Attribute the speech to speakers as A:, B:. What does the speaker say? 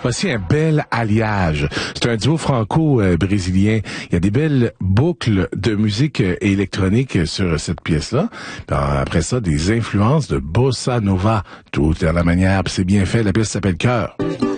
A: Voici un bel alliage. C'est un duo franco-brésilien. Il y a des belles boucles de musique électronique sur cette pièce-là. Puis après ça, des influences de bossa nova. Tout à la manière, puis c'est bien fait. La pièce s'appelle Cœur.